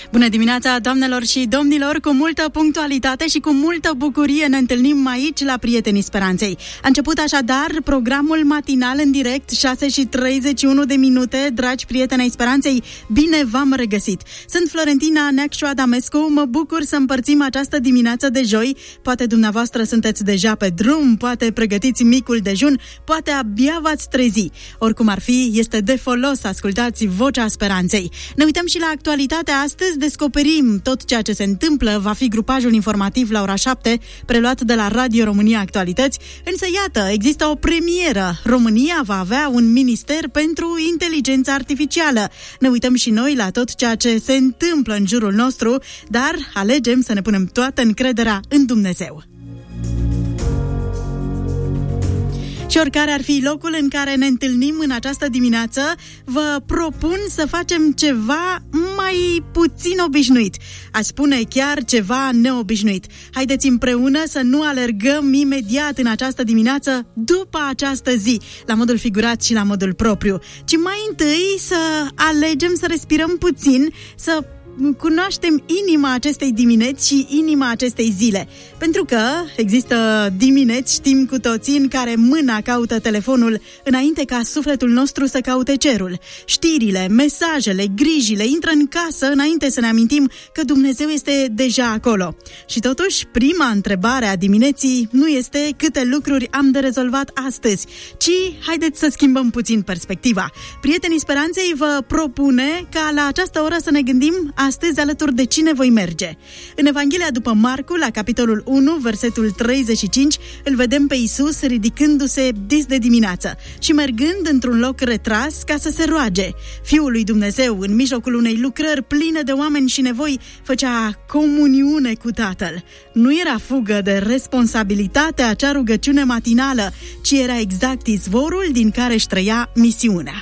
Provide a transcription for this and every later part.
Bună dimineața, doamnelor și domnilor! Cu multă punctualitate și cu multă bucurie ne întâlnim aici la Prietenii Speranței. A început așadar programul matinal în direct, 6:31. Dragi prieteni ai Speranței, bine v-am regăsit! Sunt Florentina Neacșu Adamescu, mă bucur să împărțim această dimineață de joi. Poate dumneavoastră sunteți deja pe drum, poate pregătiți micul dejun, poate abia v-ați trezi. Oricum ar fi, este de folos să ascultați Vocea Speranței. Ne uităm și la actualitatea astăzi, descoperim tot ceea ce se întâmplă, va fi grupajul informativ la ora 7, preluat de la Radio România Actualități. Însă iată, există o premieră. România va avea un minister pentru inteligența artificială. Ne uităm și noi la tot ceea ce se întâmplă în jurul nostru, dar alegem să ne punem toată încrederea în Dumnezeu. Și oricare ar fi locul în care ne întâlnim în această dimineață, vă propun să facem ceva mai puțin obișnuit. Aș spune chiar ceva neobișnuit. Haideți împreună să nu alergăm imediat în această dimineață după această zi, la modul figurat și la modul propriu, ci mai întâi să alegem să respirăm puțin, să cunoaștem inima acestei dimineți și inima acestei zile. Pentru că există dimineți, știm cu toții, în care mâna caută telefonul înainte ca sufletul nostru să caute cerul. Știrile, mesajele, grijile intră în casă înainte să ne amintim că Dumnezeu este deja acolo. Și totuși, prima întrebare a dimineții nu este câte lucruri am de rezolvat astăzi, ci haideți să schimbăm puțin perspectiva. Prietenii Speranței vă propune ca la această oră să ne gândim astăzi alături de cine voi merge. În Evanghelia după Marcu, la capitolul 1, versetul 35, îl vedem pe Iisus ridicându-se dis de dimineață și mergând într-un loc retras ca să se roage. Fiul lui Dumnezeu, în mijlocul unei lucrări pline de oameni și nevoi, făcea comuniune cu Tatăl. Nu era fugă de responsabilitate acea rugăciune matinală, ci era exact izvorul din care își trăia misiunea.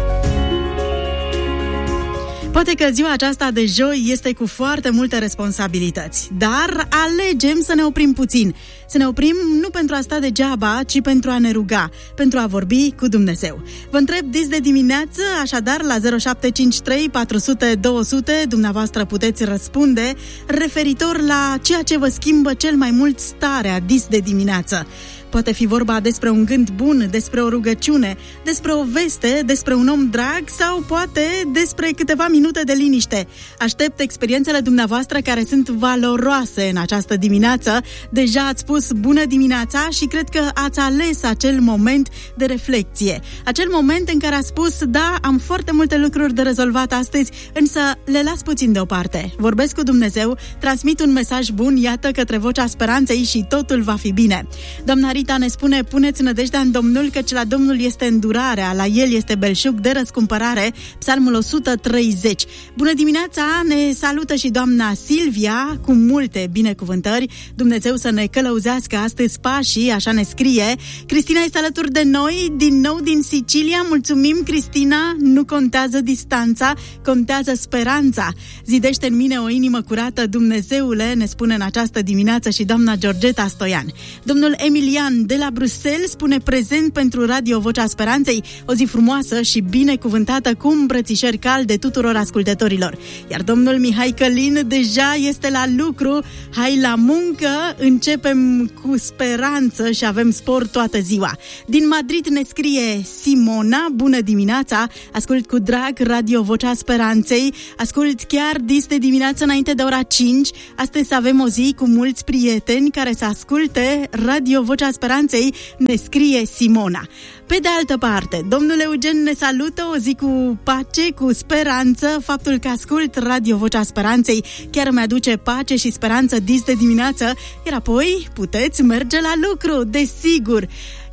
Poate că ziua aceasta de joi este cu foarte multe responsabilități, dar alegem să ne oprim puțin. Să ne oprim nu pentru a sta degeaba, ci pentru a ne ruga, pentru a vorbi cu Dumnezeu. Vă întreb dis de dimineață, așadar la 0753 400 200, dumneavoastră puteți răspunde referitor la ceea ce vă schimbă cel mai mult starea dis de dimineață. Poate fi vorba despre un gând bun, despre o rugăciune, despre o veste, despre un om drag sau poate despre câteva minute de liniște. Aștept experiențele dumneavoastră care sunt valoroase în această dimineață. Deja ați spus bună dimineața și cred că ați ales acel moment de reflecție. Acel moment în care ați spus, da, am foarte multe lucruri de rezolvat astăzi, însă le las puțin deoparte. Vorbesc cu Dumnezeu, transmit un mesaj bun, iată, către Vocea Speranței și totul va fi bine. Doamna Rita ne spune, puneți nădejdea în Domnul, căci la Domnul este îndurarea, la El este belșug de răscumpărare, Psalmul 130. Bună dimineața, ne salută și doamna Silvia, cu multe binecuvântări, Dumnezeu să ne călăuzească astăzi pașii, așa ne scrie. Cristina este alături de noi, din nou din Sicilia, mulțumim Cristina, nu contează distanța, contează speranța. Zidește în mine o inimă curată, Dumnezeule, ne spune în această dimineață și doamna Georgeta Stoian. Domnul Emilian de la Bruxelles spune prezent pentru Radio Vocea Speranței, o zi frumoasă și binecuvântată cu îmbrățișări calde tuturor ascultătorilor. Iar domnul Mihai Călin deja este la lucru, hai la muncă, începem cu speranță și avem spor toată ziua. Din Madrid ne scrie Simona, bună dimineața, ascult cu drag Radio Vocea Speranței, ascult chiar dis de dimineață înainte de ora 5, astăzi avem o zi cu mulți prieteni care să asculte Radio Vocea Speranței, ne scrie Simona. Pe de altă parte, domnul Eugen ne salută, o zi cu pace, cu speranță. Faptul că ascult Radio Vocea Speranței chiar îmi aduce pace și speranță dis de dimineață, iar apoi puteți merge la lucru, desigur.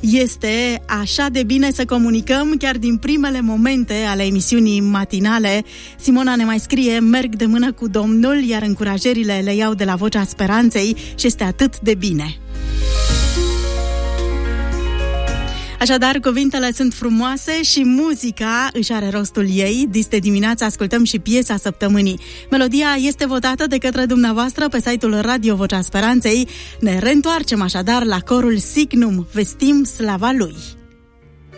Este așa de bine să comunicăm chiar din primele momente ale emisiunii matinale. Simona ne mai scrie, merg de mână cu Domnul, iar încurajările le iau de la Vocea Speranței și este atât de bine. Așadar, cuvintele sunt frumoase și muzica își are rostul ei. Dis de dimineață ascultăm și piesa săptămânii. Melodia este votată de către dumneavoastră pe site-ul Radio Vocea Speranței. Ne reîntoarcem așadar la corul Signum, vestim slava lui.